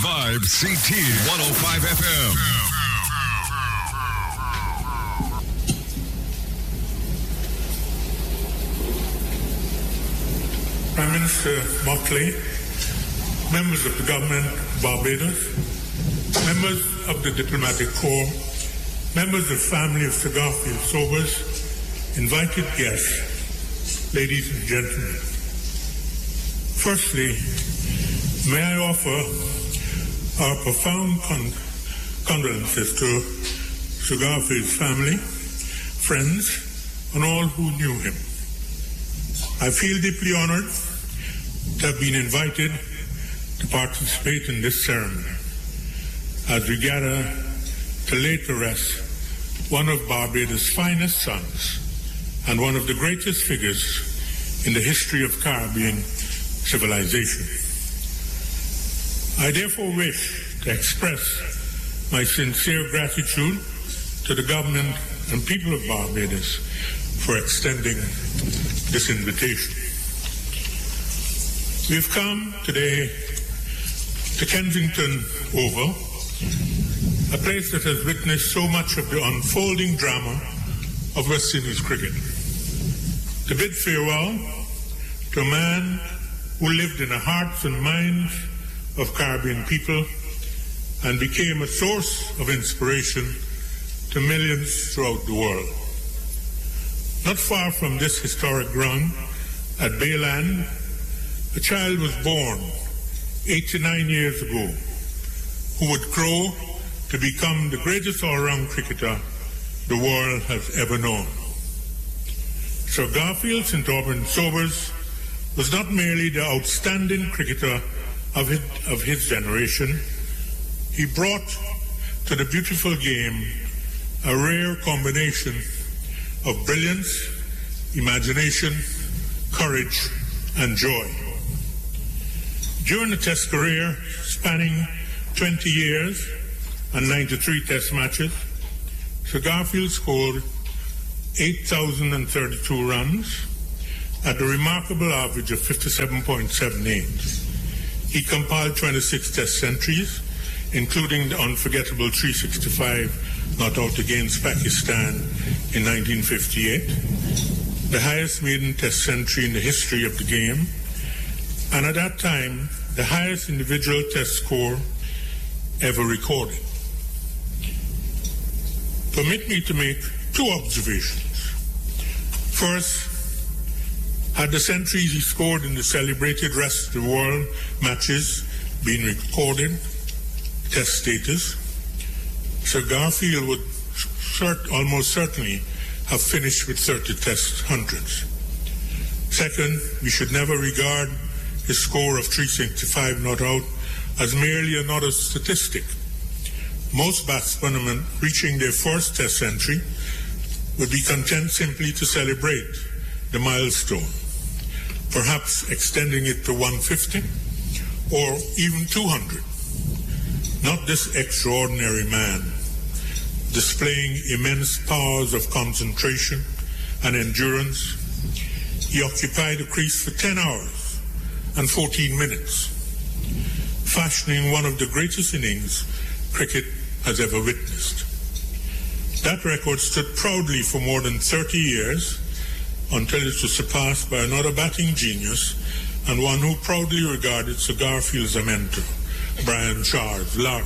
Vibe CT 105 FM. Prime Minister Mottley, members of the government of Barbados, members of the diplomatic corps, members of the family of Sir Garfield Sobers, invited guests, ladies and gentlemen. Firstly, may I offer our profound condolences to Sir Garfield's family, friends, and all who knew him. I feel deeply honored to have been invited to participate in this ceremony as we gather to lay to rest one of Barbados' finest sons and one of the greatest figures in the history of Caribbean civilization. I therefore wish to express my sincere gratitude to the government and people of Barbados for extending this invitation. We've come today to Kensington Oval, a place that has witnessed so much of the unfolding drama of West Indies cricket, to bid farewell to a man who lived in the hearts and minds of Caribbean people and became a source of inspiration to millions throughout the world. Not far from this historic ground, at Bayland, a child was born 89 years ago who would grow to become the greatest all-round cricketer the world has ever known. Sir Garfield St. Aubyn Sobers was not merely the outstanding cricketer of his generation. He brought to the beautiful game a rare combination of brilliance, imagination, courage, and joy. During a Test career spanning 20 years and 93 Test matches, Sir Garfield scored 8,032 runs at a remarkable average of 57.78. He compiled 26 Test centuries, including the unforgettable 365 not out against Pakistan in 1958, the highest maiden Test century in the history of the game, and at that time, the highest individual Test score ever recorded. Permit me to make two observations. First, had the centuries he scored in the celebrated rest of the world matches been recorded, Test status, Sir Garfield would almost certainly have finished with 30 Test hundreds. Second, we should never regard his score of 365 not out as merely another statistic. Most batsmen reaching their first Test century would be content simply to celebrate the milestone, perhaps extending it to 150 or even 200. Not this extraordinary man, displaying immense powers of concentration and endurance. He occupied the crease for 10 hours and 14 minutes, fashioning one of the greatest innings cricket has ever witnessed. That record stood proudly for more than 30 years until it was surpassed by another batting genius and one who proudly regarded Sir Garfield as a mentor, Brian Charles Lara.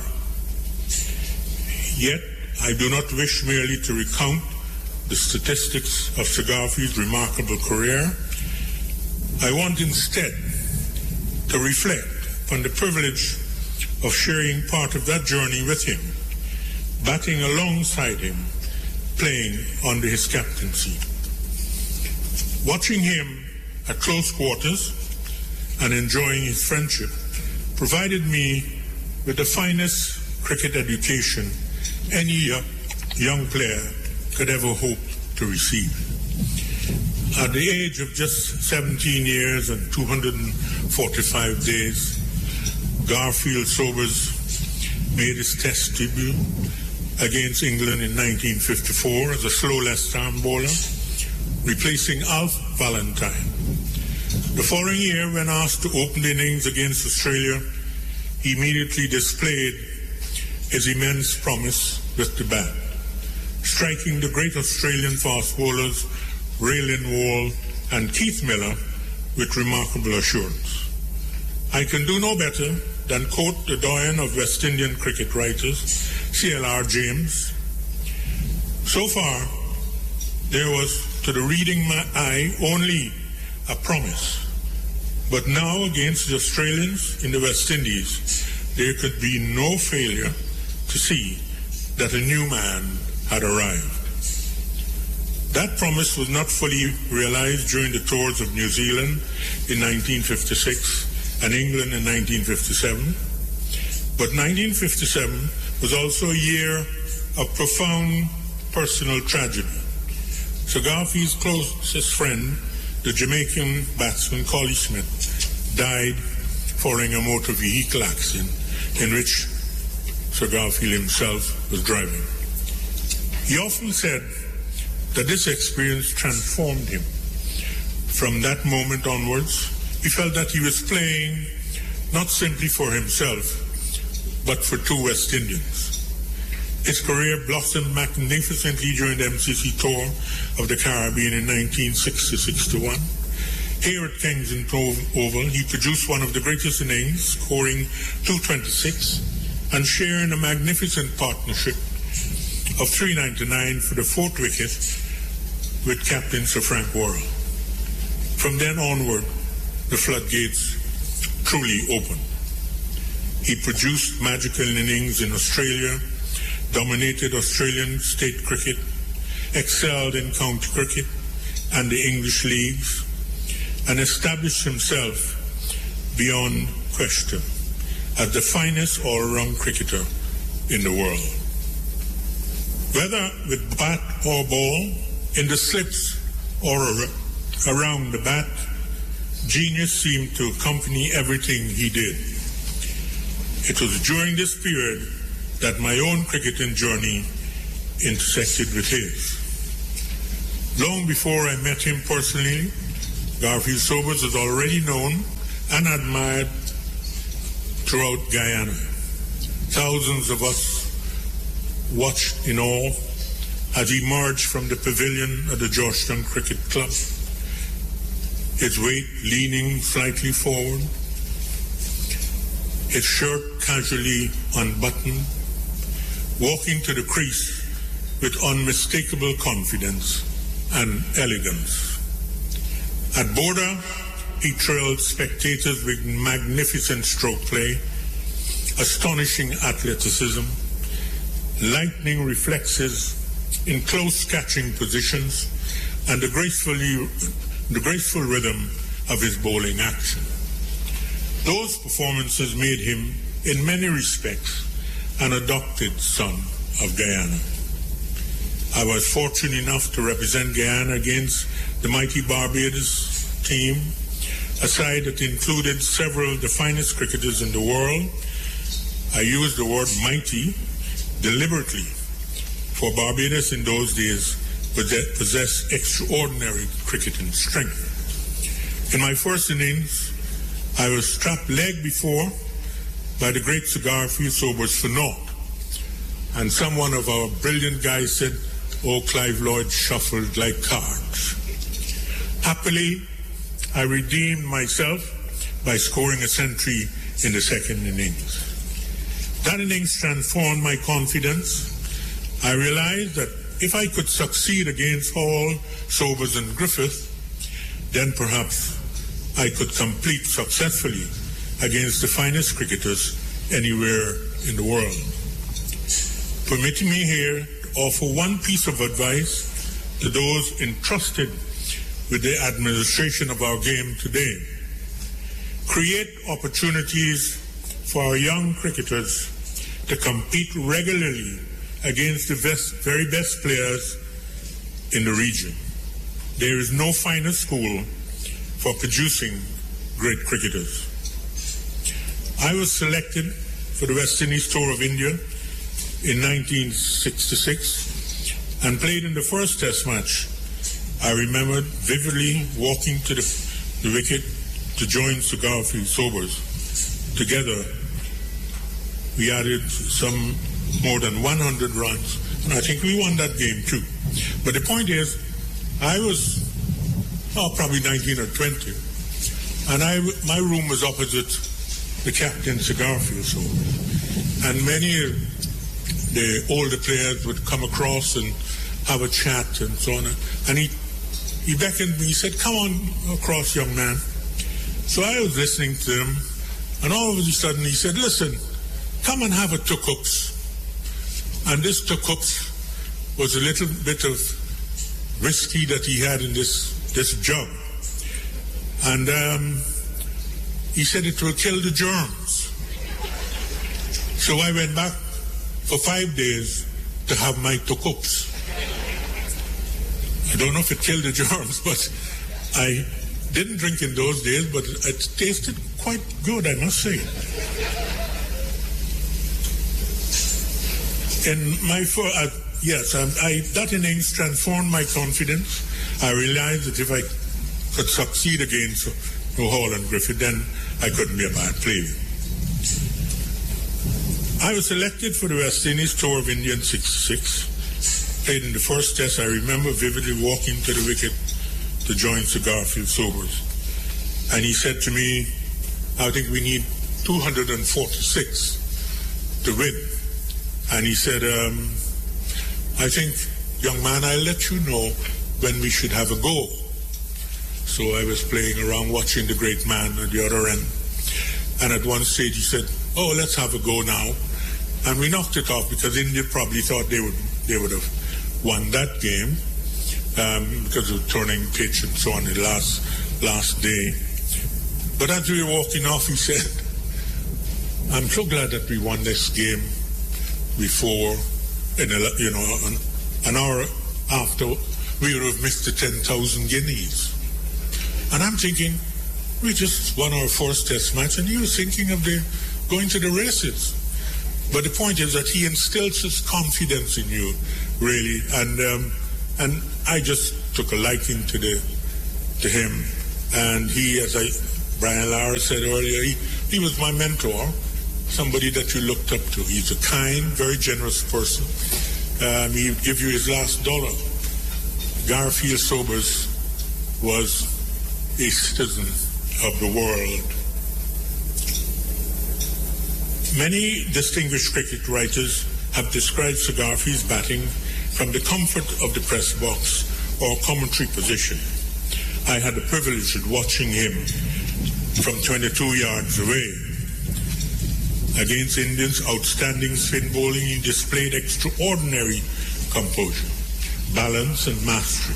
Yet, I do not wish merely to recount the statistics of Sir Garfield's remarkable career. I want instead to reflect on the privilege of sharing part of that journey with him, batting alongside him, playing under his captaincy. Watching him at close quarters and enjoying his friendship provided me with the finest cricket education any young player could ever hope to receive. At the age of just 17 years and 245 days, Garfield Sobers made his Test debut against England in 1954 as a slow left-arm bowler, replacing Alf Valentine. The following year, when asked to open the innings against Australia, immediately displayed his immense promise with the bat, striking the great Australian fast bowlers Raelyn Wall and Keith Miller with remarkable assurance. I can do no better than quote the doyen of West Indian cricket writers, C.L.R. James. So far, there was, to the reading eye, only a promise. But now, against the Australians in the West Indies, there could be no failure to see that a new man had arrived. That promise was not fully realized during the tours of New Zealand in 1956 and England in 1957. But 1957 was also a year of profound personal tragedy. Sir Garfield's closest friend, the Jamaican batsman Collie Smith, died following a motor vehicle accident in which Sir Garfield himself was driving. He often said that this experience transformed him. From that moment onwards, he felt that he was playing not simply for himself, but for two West Indians. His career blossomed magnificently during the MCC tour of the Caribbean in 1960-61. Here at Kensington Oval, he produced one of the greatest innings, scoring 226 and sharing a magnificent partnership of 399 for the fourth wicket with captain Sir Frank Worrell. From then onward, the floodgates truly opened. He produced magical innings in Australia, dominated Australian state cricket, excelled in county cricket and the English leagues, and established himself beyond question as the finest all-round cricketer in the world. Whether with bat or ball, in the slips or around the bat, genius seemed to accompany everything he did. It was during this period that my own cricketing journey intersected with his. Long before I met him personally, Garfield Sobers was already known and admired throughout Guyana. Thousands of us watched in awe as he emerged from the pavilion of the Georgetown Cricket Club, his weight leaning slightly forward, his shirt casually unbuttoned, walking to the crease with unmistakable confidence and elegance. At Border, he thrilled spectators with magnificent stroke play, astonishing athleticism, lightning reflexes in close catching positions, and the graceful rhythm of his bowling action. Those performances made him, in many respects, an adopted son of Guyana. I was fortunate enough to represent Guyana against the mighty Barbados team, a side that included several of the finest cricketers in the world. I used the word mighty deliberately, for Barbados in those days possessed extraordinary cricketing strength. In my first innings, I was strapped leg before by the great Sir Garfield Sobers for naught. And someone of our brilliant guys said, "Oh, Clive Lloyd shuffled like cards." Happily, I redeemed myself by scoring a century in the second innings. That innings transformed my confidence. I realized that if I could succeed against Hall, Sobers and Griffith, then perhaps I could compete successfully against the finest cricketers anywhere in the world. Permitting me here to offer one piece of advice to those entrusted with the administration of our game today. Create opportunities for our young cricketers to compete regularly against the very best players in the region. There is no finer school for producing great cricketers. I was selected for the West Indies Tour of India in 1966 and played in the first test match. I remembered vividly walking to the wicket to join Sir Garfield Sobers. Together, We added some more than 100 runs, and I think we won that game too. But the point is, I was probably 19 or 20, and my room was opposite the captain's cigar field, so, and many of the older players would come across and have a chat and so on. And he beckoned me, he said, "Come on across, young man." So I was listening to him, and all of a sudden he said, "Listen, come and have a tukups." And this tukups was a little bit of whiskey that he had in this jug. And he said it will kill the germs. So I went back for 5 days to have my tukups. I don't know if it killed the germs, but I didn't drink in those days, but it tasted quite good, I must say. In my that innings transformed my confidence. I realized that if I could succeed against Hall and Griffith, then I couldn't be a bad player. I was selected for the West Indies tour of India in '66. Played in the first test. I remember vividly walking to the wicket to join Sir Garfield Sobers. And he said to me, "I think we need 246 to win." And he said, "I think, young man, I'll let you know when we should have a go." So I was playing around watching the great man at the other end. And at one stage he said, "Oh, let's have a go now." And we knocked it off because India probably thought they would have won that game because of turning pitch and so on the last day. But as we were walking off, he said, "I'm so glad that we won this game before, an hour after, we would have missed the 10,000 guineas." And I'm thinking, we just won our first test match, and he was thinking of going to the races. But the point is that he instills his confidence in you, really, and I just took a liking to him. And he, as Brian Lara said earlier, he was my mentor, somebody that you looked up to. He's a kind, very generous person. He would give you his last dollar. Garfield Sobers was a citizen of the world. Many distinguished cricket writers have described Sir Garfield's batting from the comfort of the press box or commentary position. I had the privilege of watching him from 22 yards away. Against Indians' outstanding spin bowling, he displayed extraordinary composure, balance and mastery.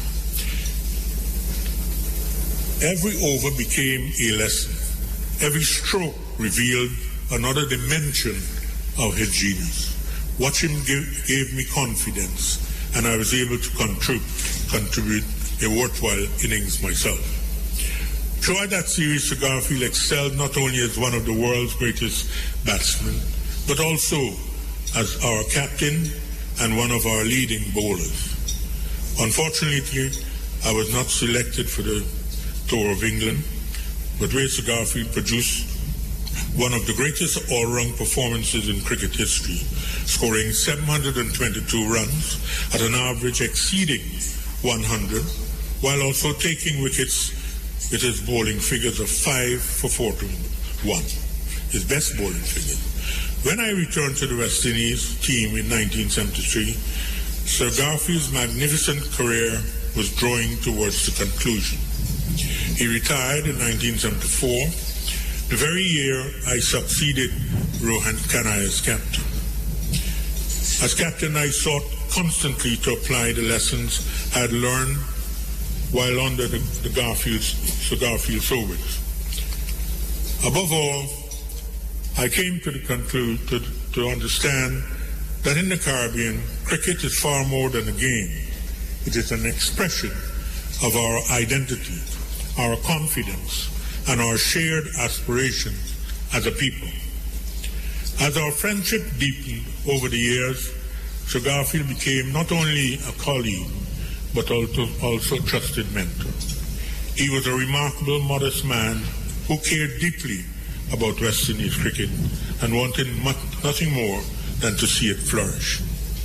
Every over became a lesson. Every stroke revealed another dimension of his genius. Watching gave me confidence, and I was able to contribute a worthwhile innings myself. Throughout that series, Sir Garfield excelled not only as one of the world's greatest batsmen, but also as our captain and one of our leading bowlers. Unfortunately, I was not selected for the Tour of England, but where Sir Garfield produced one of the greatest all-round performances in cricket history, scoring 722 runs at an average exceeding 100, while also taking wickets with his bowling figures of 5 for 41, his best bowling figures. When I returned to the West Indies team in 1973, Sir Garfield's magnificent career was drawing towards the conclusion. He retired in 1974, the very year I succeeded Rohan Kanai as captain. As captain, I sought constantly to apply the lessons I had learned while under Sir Garfield Sobers. Above all, I came to the conclusion to understand that in the Caribbean, cricket is far more than a game. It is an expression of our identity, our confidence, and our shared aspirations as a people. As our friendship deepened over the years, Sir Garfield became not only a colleague, but also a trusted mentor. He was a remarkable, modest man who cared deeply about West Indies cricket and wanted nothing more than to see it flourish.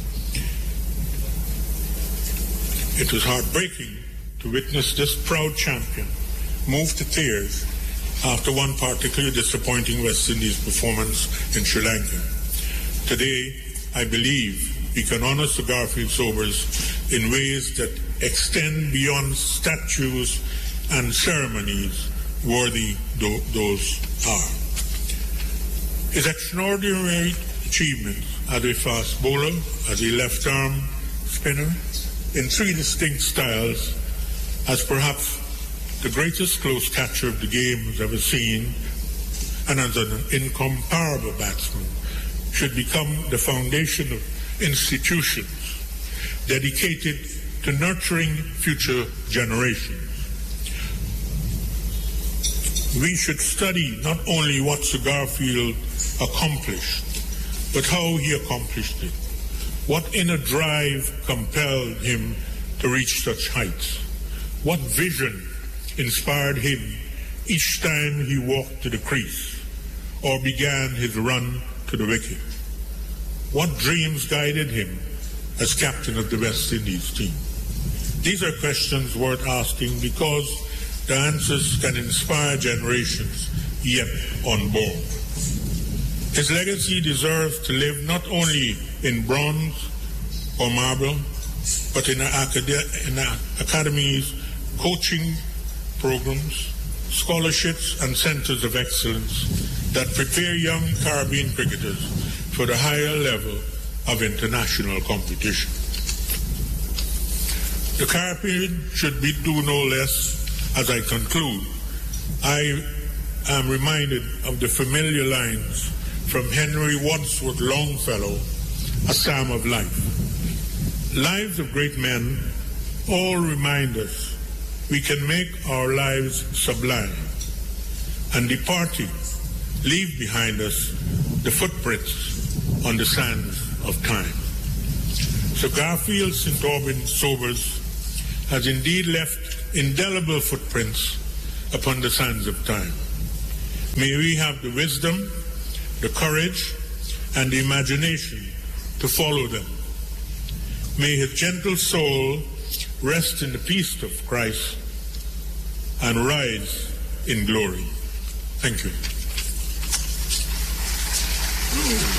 It was heartbreaking to witness this proud champion move to tears after one particularly disappointing West Indies performance in Sri Lanka. Today, I believe we can honor Sir Garfield Sobers in ways that extend beyond statues and ceremonies, worthy those are. His extraordinary achievements as a fast bowler, as a left-arm spinner, in three distinct styles, as perhaps the greatest close catcher the game has ever seen, and as an incomparable batsman, should become the foundation of institutions dedicated to nurturing future generations. We should study not only what Sir Garfield accomplished, but how he accomplished it. What inner drive compelled him to reach such heights? What vision inspired him each time he walked to the crease or began his run to the wicket? What dreams guided him as captain of the West Indies team? These are questions worth asking because the answers can inspire generations yet unborn. His legacy deserves to live not only in bronze or marble, but in academies, coaching programs, scholarships, and centers of excellence that prepare young Caribbean cricketers for the higher level of international competition. The Caribbean should do no less. As I conclude, I am reminded of the familiar lines from Henry Wadsworth Longfellow, A Psalm of Life. Lives of great men all remind us we can make our lives sublime, and departing, leave behind us the footprints on the sands of time. So Garfield St. Aubyn Sobers has indeed left indelible footprints upon the sands of time. May we have the wisdom, the courage, and the imagination to follow them. May his gentle soul rest in the peace of Christ and rise in glory. Thank you.